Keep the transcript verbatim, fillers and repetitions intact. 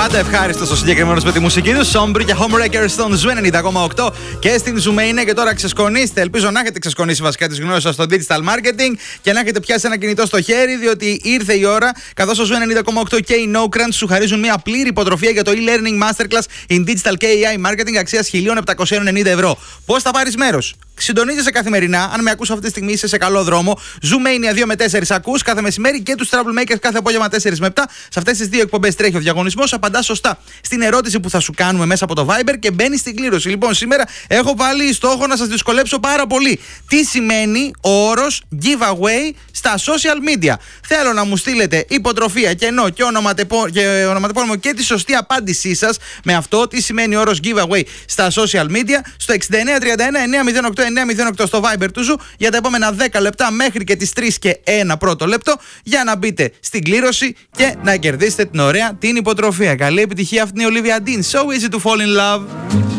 Πάντα ευχάριστο ο συγκεκριμένο με τη μουσική του. Sombri και Homewrecker στον Ζου ενενήντα κόμμα οκτώ και στην Ζουμέ είναι. Και τώρα ξεσκονίστε. Ελπίζω να έχετε ξεσκονίσει βασικά τις γνώσεις σας στο digital marketing και να έχετε πιάσει ένα κινητό στο χέρι, διότι ήρθε η ώρα. Καθώς ο Ζου ενενήντα κόμμα οκτώ και η Nocrunch σου χαρίζουν μια πλήρη υποτροφία για το e-learning masterclass in digital και έι άι marketing αξίας χίλια επτακόσια ενενήντα ευρώ. Πώς θα πάρεις μέρος? Συντονίζεσαι καθημερινά. Αν με ακούς αυτή τη στιγμή, είσαι σε καλό δρόμο. Zoomania δύο με τέσσερα ακούς κάθε μεσημέρι και τους Troublemakers κάθε απόγευμα τέσσερα με επτά. Σε αυτές τις δύο εκπομπές τρέχει ο διαγωνισμός. Απαντάς σωστά στην ερώτηση που θα σου κάνουμε μέσα από το Viber και μπαίνεις στην κλήρωση. Λοιπόν, σήμερα έχω βάλει στόχο να σας δυσκολέψω πάρα πολύ. Τι σημαίνει ο όρος giveaway στα social media? Θέλω να μου στείλετε υποτροφία, κενό και ονοματεπώνυμο και τη σωστή απάντησή σας με αυτό. Τι σημαίνει ο όρος giveaway στα social media στο εξήντα εννέα τριάντα ένα εννιακόσια οκτώ εννιακόσια οκτώ στο Viber του Ζου για τα επόμενα δέκα λεπτά μέχρι και τις τρεις και ένα πρώτο λεπτό για να μπείτε στην κλήρωση και να κερδίσετε την ωραία την υποτροφία. Καλή επιτυχία, αυτή είναι η Olivia Dean. So easy to fall in love.